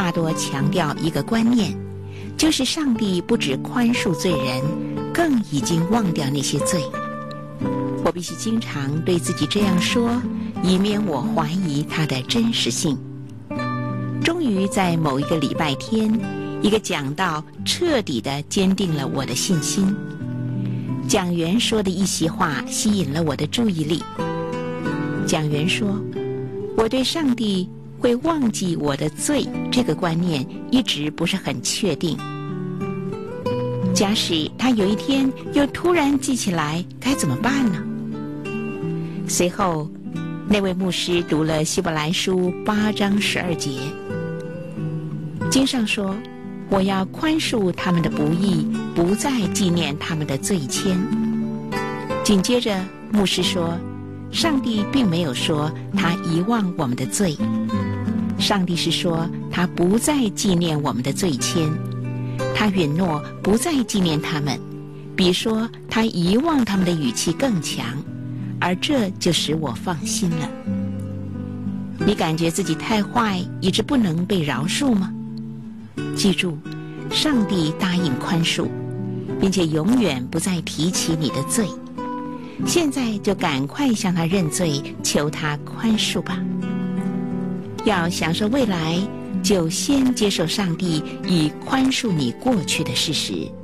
大多强调一个观念，就是上帝不只宽恕罪人，更已经忘掉那些罪。我必须经常对自己这样说，以免我怀疑它的真实性。终于在某一个礼拜天，一个讲道彻底地坚定了我的信心。讲员说的一席话吸引了我的注意力。讲员说，我对上帝会忘记我的罪这个观念一直不是很确定。假使他有一天又突然记起来，该怎么办呢？随后那位牧师读了希伯来书8章12节，经上说，我要宽恕他们的不义，不再纪念他们的罪愆。紧接着牧师说，上帝并没有说他遗忘我们的罪，上帝是说他不再纪念我们的罪愆，他允诺不再纪念他们，比说他遗忘他们的语气更强，而这就使我放心了。你感觉自己太坏，以致不能被饶恕吗？记住，上帝答应宽恕，并且永远不再提起你的罪。现在就赶快向他认罪，求他宽恕吧。要享受未来，就先接受上帝已宽恕你过去的事实。